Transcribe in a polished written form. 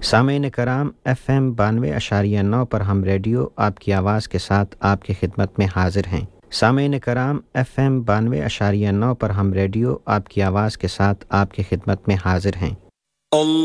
सामीन कराम FM 92.9 पर हम रेडियो आपकी आवाज़ के साथ आपकी खिदमत में हाजिर हैं। सामीन कराम FM 92.9 पर हम रेडियो आपकी आवाज़ के साथ आपकी खिदमत में हाजिर हैं।